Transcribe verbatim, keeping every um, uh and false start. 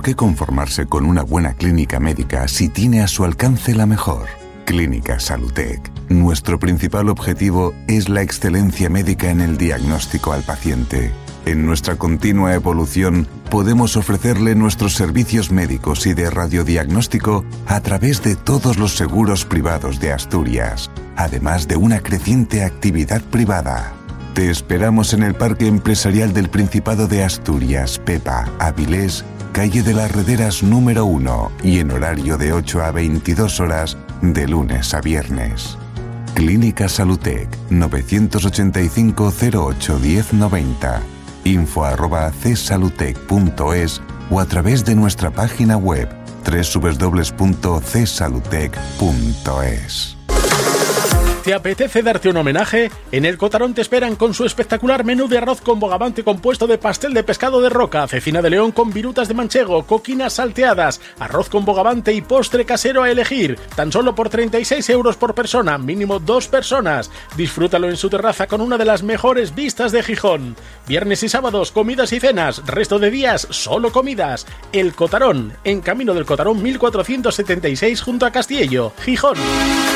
qué conformarse con una buena clínica médica si tiene a su alcance la mejor? Clínica Salutec. Nuestro principal objetivo es la excelencia médica en el diagnóstico al paciente. En nuestra continua evolución, podemos ofrecerle nuestros servicios médicos y de radiodiagnóstico a través de todos los seguros privados de Asturias, además de una creciente actividad privada. Te esperamos en el Parque Empresarial del Principado de Asturias, Pepa, Avilés, calle de las Rederas número uno y en horario de ocho a veintidós horas de lunes a viernes. Clínica Salutec, novecientos ochenta y cinco cero ocho diez noventa. info arroba csalutec punto es o a través de nuestra página web doble u doble u doble u punto c salutec punto es. ¿Te apetece darte un homenaje? En El Cotarón te esperan con su espectacular menú de arroz con bogavante compuesto de pastel de pescado de roca, cecina de león con virutas de manchego, coquinas salteadas, arroz con bogavante y postre casero a elegir. Tan solo por treinta y seis euros por persona, mínimo dos personas. Disfrútalo en su terraza con una de las mejores vistas de Gijón. Viernes y sábados, comidas y cenas. Resto de días, solo comidas. El Cotarón, en Camino del Cotarón mil cuatrocientos setenta y seis junto a Castillo, Gijón.